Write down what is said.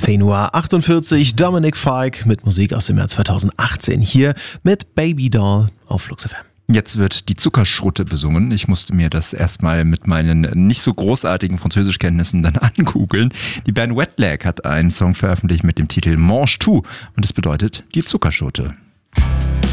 10:48 Uhr, Dominic Fike mit Musik aus dem Jahr 2018 hier mit Baby Doll auf Flux FM. Jetzt wird die Zuckerschrutte besungen. Ich musste mir das erstmal mit meinen nicht so großartigen Französischkenntnissen dann angoogeln. Die Band Wet Leg hat einen Song veröffentlicht mit dem Titel Mange Tout und das bedeutet die Zuckerschrutte.